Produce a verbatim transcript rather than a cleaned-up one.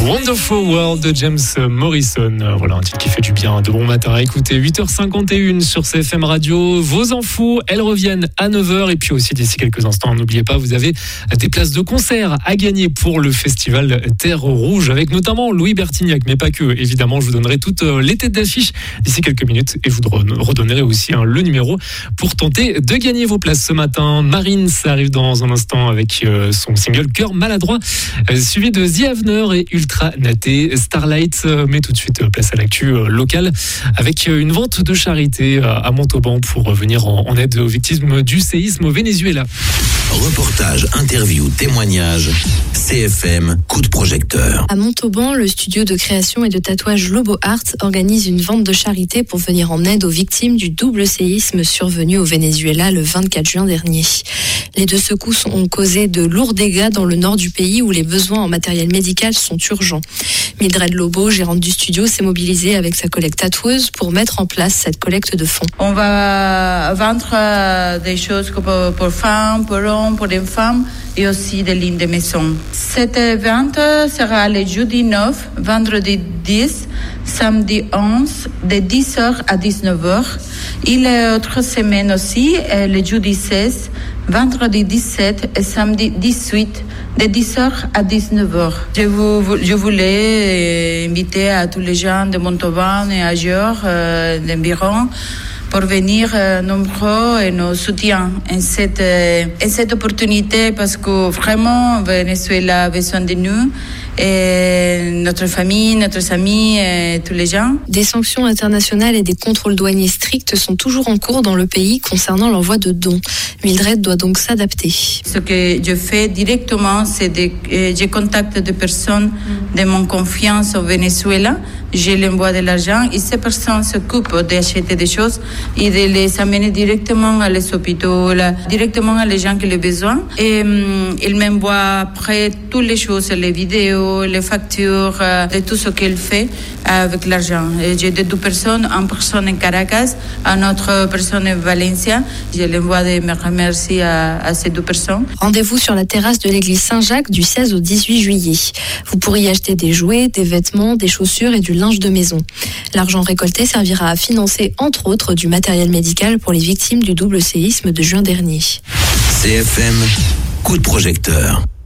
Wonderful World de James Morrison. Voilà un titre qui fait du bien de bon matin à écouter. huit heures cinquante et une sur C F M Radio. Vos infos, elles reviennent à neuf heures. Et puis aussi d'ici quelques instants, n'oubliez pas, vous avez des places de concert à gagner pour le festival Terre Rouge avec notamment Louis Bertignac, mais pas que. Évidemment, je vous donnerai toutes les têtes d'affiche d'ici quelques minutes et je vous redonnerai aussi hein, le numéro pour tenter de gagner vos places ce matin. Marine, ça arrive dans un instant avec euh, son single Cœur maladroit, euh, suivi de The Avener et Ultra Naté, Starlight. Euh, mais tout de suite, euh, place à l'actu euh, locale avec euh, une vente de charité euh, à Montauban pour venir en, en aide aux victimes du séisme au Venezuela. Reportage, interview, témoignage, C F M, coup de projecteur. À Montauban, le studio de création et de tatouage Lobo Art organise une vente de charité pour venir en aide aux victimes du double séisme survenu au Venezuela le vingt-quatre juin dernier. Les deux secousses ont causé de lourds dégâts dans le nord du pays où les besoins en matériel médical sont urgents. Mildred Lobo, gérante du studio, s'est mobilisée avec sa collègue tatoueuse pour mettre en place cette collecte de fonds. On va vendre des choses pour, pour femmes, pour hommes, pour les femmes et aussi des lignes de maison. Cette vente sera le jeudi neuf, vendredi dix, samedi onze, de dix heures à dix-neuf heures. Et l'autre semaine aussi, le jeudi seize, vendredi dix-sept et samedi dix-huit, de dix heures à dix-neuf heures. Je, vous, je voulais inviter à tous les gens de Montauban et ailleurs, euh, d'environ, pour venir euh, nombreux et nous soutiens en cette, euh, en cette opportunité parce que vraiment, Venezuela a besoin de nous. Et notre famille, notre amis, et tous les gens. Des sanctions internationales et des contrôles douaniers stricts sont toujours en cours dans le pays concernant l'envoi de dons. Mildred doit donc s'adapter. Ce que je fais directement, c'est que euh, je contacte des personnes de mon confiance au Venezuela. Je leur envoie de l'argent et ces personnes s'occupent d'acheter des choses et de les amener directement à les hôpitaux, là, directement à les gens qui ont besoin. Et um, ils m'envoient après toutes les choses, les vidéos, les factures, euh, de tout ce qu'il fait avec l'argent. Et j'ai deux personnes, une personne en Caracas, une autre personne en Valencia. Je l'envoie de me remercier à, à ces deux personnes. Rendez-vous sur la terrasse de l'église Saint-Jacques du seize au dix-huit juillet. Vous pourrez y acheter des jouets, des vêtements, des chaussures et du linge de maison. L'argent récolté servira à financer, entre autres, du matériel médical pour les victimes du double séisme de juin dernier. C F M, coup de projecteur.